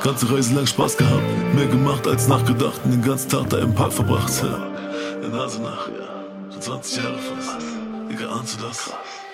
Ganze Reise lang Spaß gehabt, mehr gemacht als nachgedacht und den ganzen Tag da im Park verbracht. In Nase nach, so 20 Jahre fast. Digga, ahnst du das?